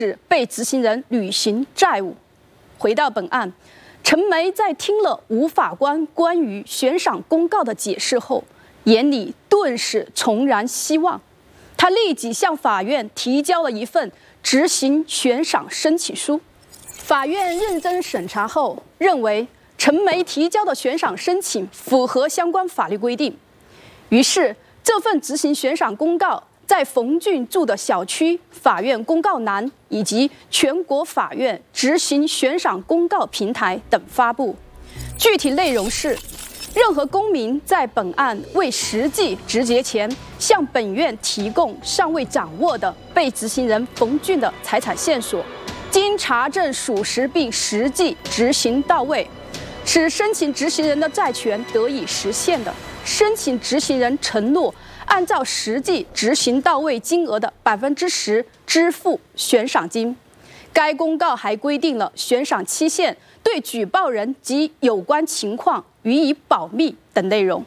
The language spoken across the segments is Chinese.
是被执行人履行债务。回到本案，陈梅在听了吴法官关于悬赏公告的解释后，眼里顿时重燃希望。他立即向法院提交了一份执行悬赏申请书。法院认真审查后，认为陈梅提交的悬赏申请符合相关法律规定，于是这份执行悬赏公告在冯俊住的小区法院公告栏以及全国法院执行悬赏公告平台等发布。具体内容是：任何公民在本案未实际执结前，向本院提供尚未掌握的被执行人冯俊的财产线索，经查证属实并实际执行到位，使申请执行人的债权得以实现的，申请执行人承诺按照实际执行到位金额的10%支付悬赏金。该公告还规定了悬赏期限，对举报人及有关情况予以保密等内容。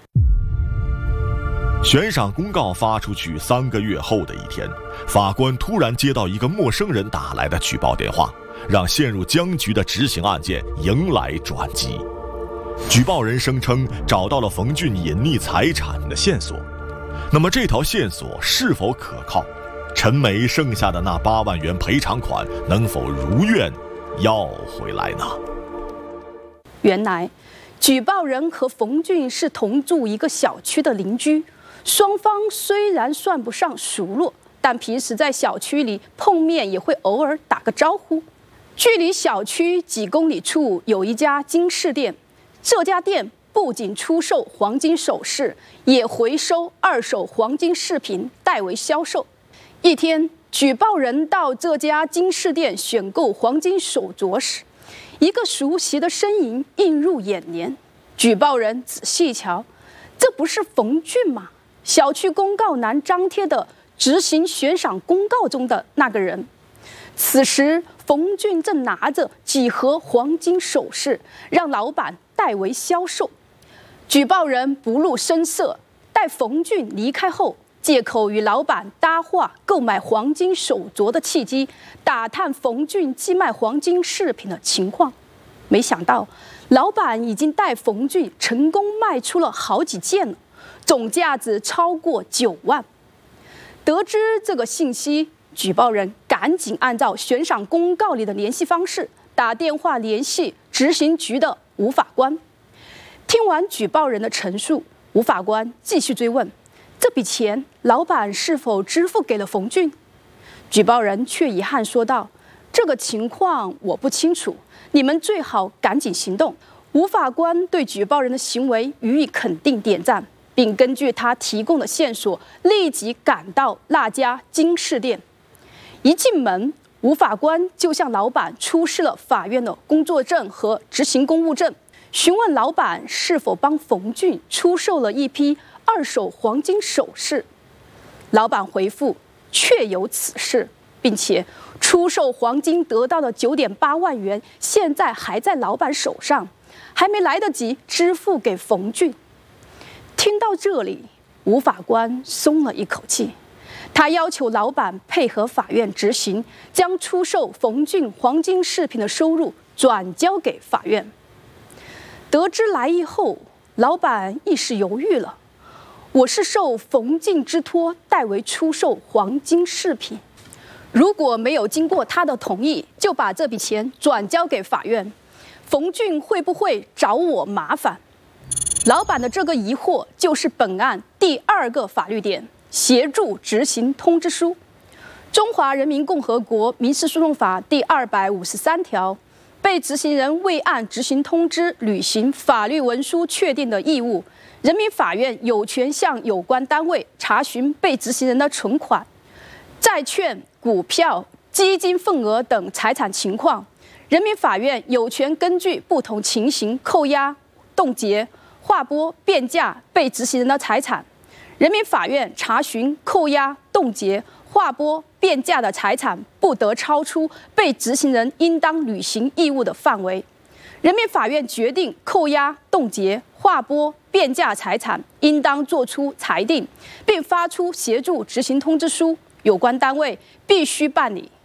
悬赏公告发出去3个月后的一天，法官突然接到一个陌生人打来的举报电话，让陷入僵局的执行案件迎来转机。举报人声称找到了冯俊隐匿财产的线索，那么这条线索是否可靠？陈梅剩下的那8万元赔偿款能否如愿要回来呢？ 原来，举报人和冯俊是同住一个小区的邻居，双方虽然算不上熟络，但平时在小区里碰面也会偶尔打个招呼。距离小区几公里处有一家金饰店，这家店不仅出售黄金首饰，也回收2手黄金饰品代为销售。一天，举报人到这家金饰店选购黄金手镯时，一个熟悉的身影映入眼帘。举报人仔细一瞧，这不是冯俊吗？小区公告栏张贴的执行悬赏公告中的那个人。此时，冯俊正拿着几盒黄金首饰，让老板代为销售。举报人不露声色，待冯俊离开后，借口与老板搭话购买黄金手镯的契机，打探冯俊寄卖黄金饰品的情况。没想到，老板已经带冯俊成功卖出了好几件了，总价值超过9万。得知这个信息，举报人赶紧按照悬赏公告里的联系方式打电话联系执行局的吴法官。听完举报人的陈述，吴法官继续追问：这笔钱老板是否支付给了冯俊？举报人却遗憾说道：这个情况我不清楚，你们最好赶紧行动。吴法官对举报人的行为予以肯定点赞，并根据他提供的线索，立即赶到那家金饰店。一进门，吴法官就向老板出示了法院的工作证和执行公务证，询问老板是否帮冯俊出售了一批2手黄金首饰。老板回复确有此事，并且出售黄金得到的9.8万元现在还在老板手上，还没来得及支付给冯俊。听到这里，吴法官松了一口气，他要求老板配合法院执行，将出售冯俊黄金饰品的收入转交给法院。得知来意后，老板一时犹豫了。我是受冯俊之托代为出售黄金饰品，如果没有经过他的同意就把这笔钱转交给法院，冯俊会不会找我麻烦？老板的这个疑惑就是本案第2个法律点：协助执行通知书。中华人民共和国民事诉讼法第253条，被执行人未按执行通知履行法律文书确定的义务，人民法院有权向有关单位查询被执行人的存款、债券、股票、基金份额等财产情况。人民法院有权根据不同情形扣押、冻结、划拨、变价被执行人的财产。人民法院查询、扣押、冻结、划拨、变价的财产不得超出被执行人应当履行义务的范围。人民法院决定扣押、冻结、划拨、变价财产，应当作出裁定，并发出协助执行通知书，有关单位必须办理。